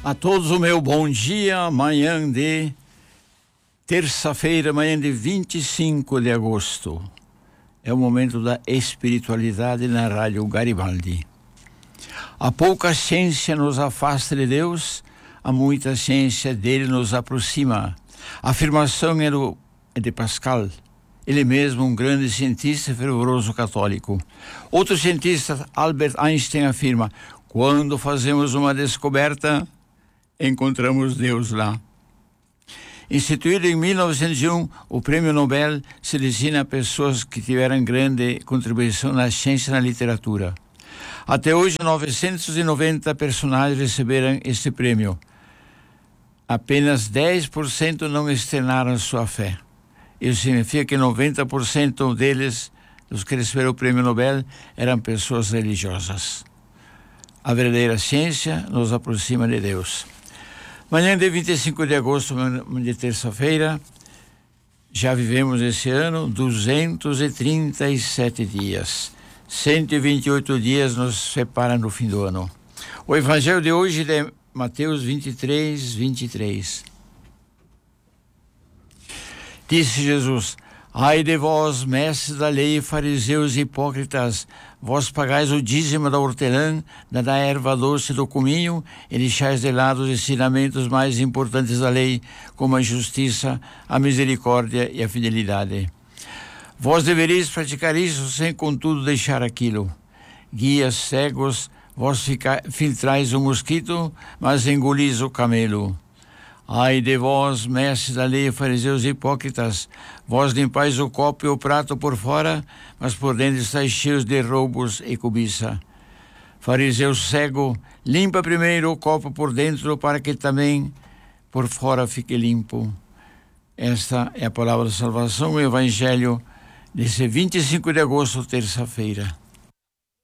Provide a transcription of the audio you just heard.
A todos o meu bom dia, manhã de terça-feira, manhã de 25 de agosto. É o momento da espiritualidade na Rádio Garibaldi. A pouca ciência nos afasta de Deus, a muita ciência dele nos aproxima. A afirmação é de Pascal, ele mesmo um grande cientista fervoroso católico. Outro cientista, Albert Einstein, afirma: quando fazemos uma descoberta, encontramos Deus lá. Instituído em 1901, o Prêmio Nobel se destina a pessoas que tiveram grande contribuição na ciência e na literatura. Até hoje, 990 personagens receberam este prêmio. Apenas 10% não externaram sua fé. Isso significa que 90% deles, os que receberam o Prêmio Nobel, eram pessoas religiosas. A verdadeira ciência nos aproxima de Deus. Manhã de 25 de agosto, de terça-feira, já vivemos esse ano 237 dias. 128 dias nos separam do fim do ano. O evangelho de hoje é Mateus 23, 23. Disse Jesus: ai de vós, mestres da lei, fariseus e hipócritas, vós pagais o dízimo da hortelã, da erva doce do cominho, e deixais de lado os ensinamentos mais importantes da lei, como a justiça, a misericórdia e a fidelidade. Vós deveríeis praticar isso sem, contudo, deixar aquilo. Guias cegos, vós filtrais o mosquito, mas engolis o camelo. Ai de vós, mestres da lei, fariseus e hipócritas, vós limpais o copo e o prato por fora, mas por dentro estáis cheios de roubos e cobiça. Fariseu cego, limpa primeiro o copo por dentro, para que também por fora fique limpo. Esta é a palavra da salvação, o evangelho desse 25 de agosto, terça-feira.